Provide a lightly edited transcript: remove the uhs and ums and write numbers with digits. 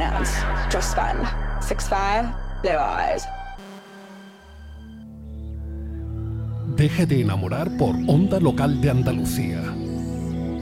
dance, just fun. 6'5", blue eyes. Deje de enamorar por Onda Local de Andalucía.